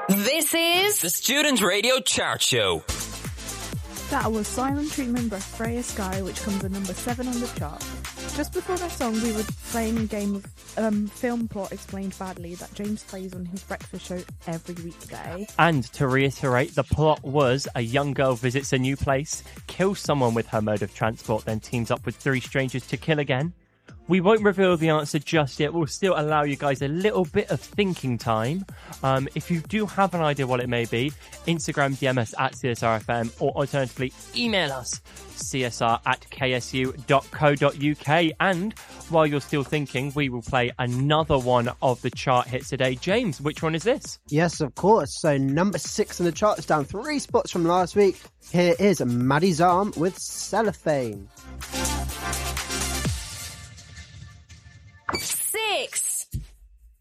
This is the Student Radio Chart Show. That was Silent Treatment by Freya Sky, which comes at number 7 on the chart. Just before that song, we were playing a game of Film Plot Explained Badly that James plays on his breakfast show every weekday. And to reiterate, the plot was a young girl visits a new place, kills someone with her mode of transport, then teams up with 3 strangers to kill again. We won't reveal the answer just yet. We'll still allow you guys a little bit of thinking time. If you do have an idea what it may be, Instagram DM us at CSRFM, or alternatively email us csr@ksu.co.uk. And while you're still thinking, we will play another one of the chart hits today. James, which one is this? Yes, of course. So number 6 in the chart is down 3 spots from last week. Here is Maddie Zarm with Cellophane.